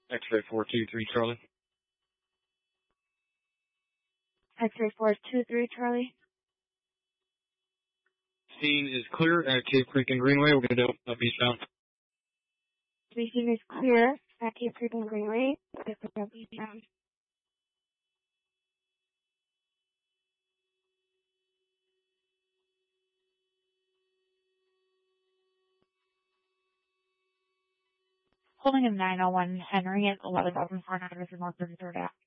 X-ray 423 Charlie. X-ray 423 Charlie. Scene is clear at Cave Creek and Greenway. We're going to do eastbound. The scene is clear at Cave Creek and Greenway. Eastbound. Holding a 901 Henry at 11,400 North 33rd Ave.